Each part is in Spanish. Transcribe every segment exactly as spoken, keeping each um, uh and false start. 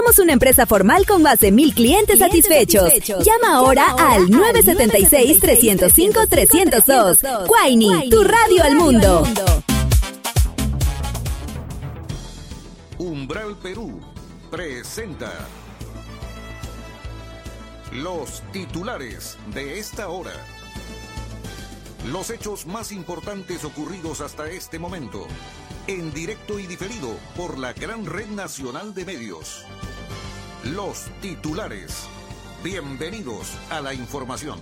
Somos una empresa formal con más de mil clientes satisfechos. Llama ahora al nueve siete seis, tres cero cinco, tres cero dos. Quaini, tu radio al mundo. Umbral Perú presenta los titulares de esta hora. Los hechos más importantes ocurridos hasta este momento, en directo y diferido por la gran red nacional de medios. Los titulares. Bienvenidos a la información.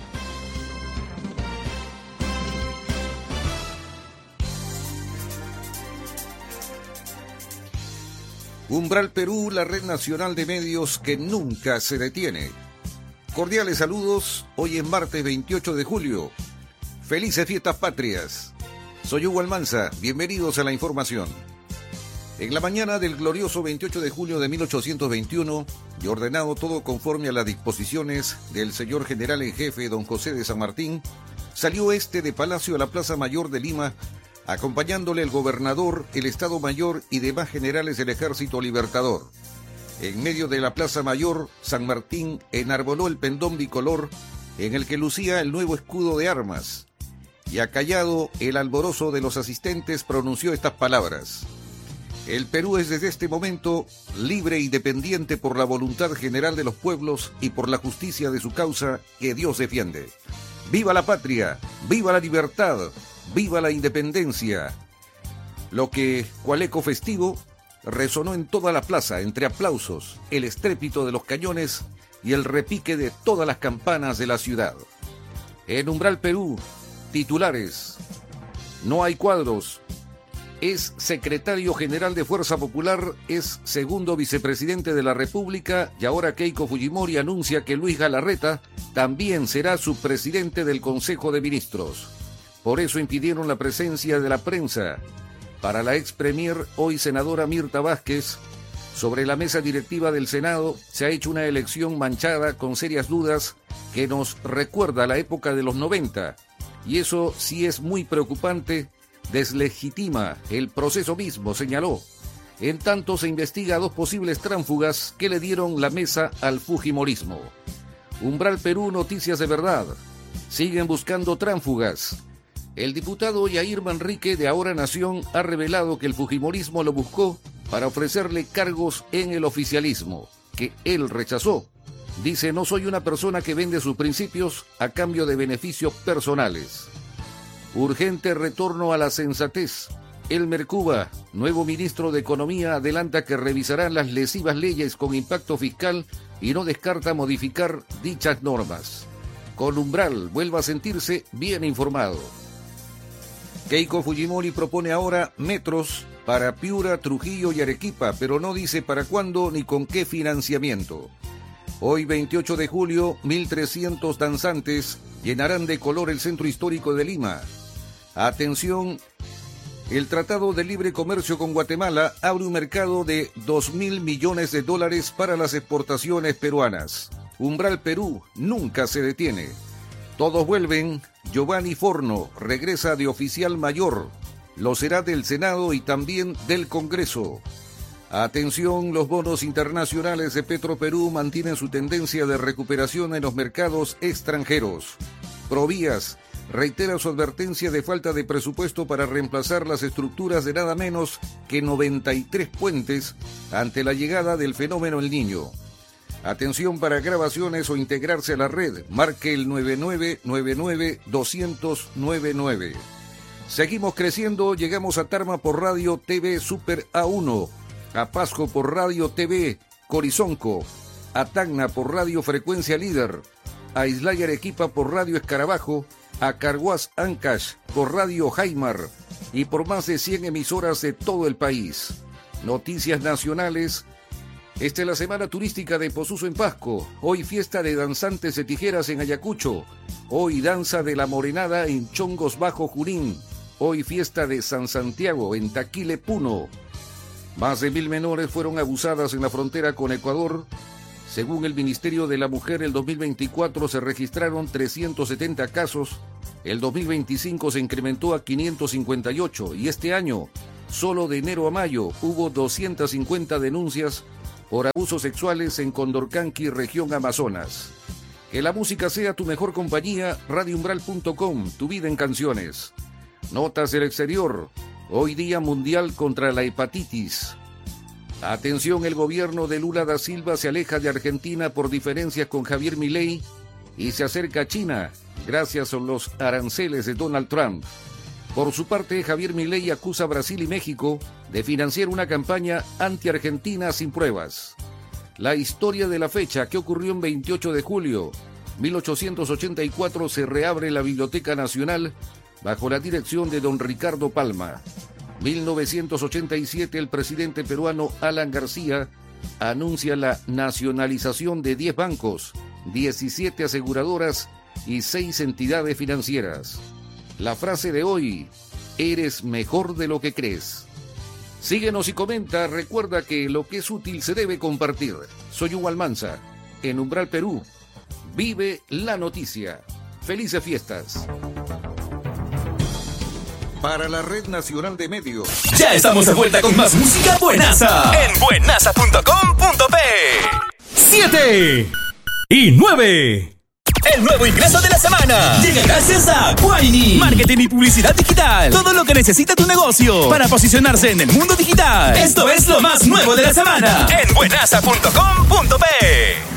Umbral Perú, la red nacional de medios que nunca se detiene. Cordiales saludos, hoy es martes veintiocho de julio. Felices fiestas patrias. Soy Hugo Almanza, bienvenidos a la información. En la mañana del glorioso veintiocho de julio de mil ochocientos veintiuno, y ordenado todo conforme a las disposiciones del señor general en jefe don José de San Martín, salió este de Palacio a la Plaza Mayor de Lima, acompañándole el gobernador, el Estado Mayor y demás generales del Ejército Libertador. En medio de la Plaza Mayor, San Martín enarboló el pendón bicolor en el que lucía el nuevo escudo de armas, y acallado el alborozo de los asistentes pronunció estas palabras: el Perú es desde este momento libre e independiente por la voluntad general de los pueblos y por la justicia de su causa que Dios defiende. ¡Viva la patria! ¡Viva la libertad! ¡Viva la independencia! Lo que, cual eco festivo, resonó en toda la plaza entre aplausos, el estrépito de los cañones y el repique de todas las campanas de la ciudad. En Umbral Perú, titulares. No hay cuadros. Es secretario general de Fuerza Popular, es segundo vicepresidente de la República y ahora Keiko Fujimori anuncia que Luis Galarreta también será subpresidente del Consejo de Ministros. Por eso impidieron la presencia de la prensa. Para la ex premier, hoy senadora Mirta Vázquez, sobre la mesa directiva del Senado se ha hecho una elección manchada con serias dudas que nos recuerda a la época de los noventa. Y eso sí es muy preocupante, deslegitima el proceso mismo, señaló. En tanto se investiga a dos posibles tránsfugas que le dieron la mesa al fujimorismo. Umbral Perú, noticias de verdad. Siguen buscando tránsfugas. El diputado Yair Manrique de Ahora Nación ha revelado que el fujimorismo lo buscó para ofrecerle cargos en el oficialismo, que él rechazó. Dice: no soy una persona que vende sus principios a cambio de beneficios personales. Urgente retorno a la sensatez. Elmer Cuba, nuevo ministro de Economía, adelanta que revisarán las lesivas leyes con impacto fiscal y no descarta modificar dichas normas. Con Umbral vuelva a sentirse bien informado. Keiko Fujimori propone ahora metros para Piura, Trujillo y Arequipa, pero no dice para cuándo ni con qué financiamiento. Hoy, veintiocho de julio, mil trescientos danzantes llenarán de color el centro histórico de Lima. Atención, el Tratado de Libre Comercio con Guatemala abre un mercado de dos mil millones de dólares para las exportaciones peruanas. Umbral Perú nunca se detiene. Todos vuelven. Giovanni Forno regresa de oficial mayor. Lo será del Senado y también del Congreso. Atención, los bonos internacionales de Petroperú mantienen su tendencia de recuperación en los mercados extranjeros. Provías reitera su advertencia de falta de presupuesto para reemplazar las estructuras de nada menos que noventa y tres puentes ante la llegada del fenómeno El Niño. Atención para grabaciones o integrarse a la red. Marque el nueve nueve nueve nueve dos cero cero nueve nueve. Seguimos creciendo, llegamos a Tarma por Radio T V Super A uno. A Pasco por Radio T V Corizonco, a Tacna por Radio Frecuencia Líder, a Isla y Arequipa por Radio Escarabajo, a Carhuaz Ancash por Radio Jaimar y por más de cien emisoras de todo el país. Noticias nacionales. Esta es la semana turística de Posuso en Pasco. Hoy fiesta de danzantes de tijeras en Ayacucho. Hoy danza de la morenada en Chongos Bajo Junín. Hoy fiesta de San Santiago en Taquile Puno. Más de mil menores fueron abusadas en la frontera con Ecuador. Según el Ministerio de la Mujer, el dos mil veinticuatro se registraron trescientos setenta casos, el dos mil veinticinco se incrementó a quinientos cincuenta y ocho y este año, solo de enero a mayo, hubo doscientas cincuenta denuncias por abusos sexuales en Condorcanqui, región Amazonas. Que la música sea tu mejor compañía, radio umbral punto com, tu vida en canciones. Notas del exterior, hoy día mundial contra la hepatitis. Atención, el gobierno de Lula da Silva se aleja de Argentina por diferencias con Javier Milei y se acerca a China gracias a los aranceles de Donald Trump. Por su parte, Javier Milei acusa a Brasil y México de financiar una campaña anti-argentina sin pruebas. La historia de la fecha, que ocurrió en veintiocho de julio de mil ochocientos ochenta y cuatro, se reabre la Biblioteca Nacional bajo la dirección de don Ricardo Palma. mil novecientos ochenta y siete, el presidente peruano Alan García anuncia la nacionalización de diez bancos, diecisiete aseguradoras y seis entidades financieras. La frase de hoy: eres mejor de lo que crees. Síguenos y comenta. Recuerda que lo que es útil se debe compartir. Soy Hugo Almanza. En Umbral Perú, vive la noticia. Felices fiestas. Para la Red Nacional de Medios. Ya estamos de vuelta con más música buenaza en buenaza punto com punto pe. siete y nueve. El nuevo ingreso de la semana llega gracias a Quaini. Marketing y publicidad digital. Todo lo que necesita tu negocio para posicionarse en el mundo digital. Esto es lo más nuevo de la semana en buenaza punto com punto pe.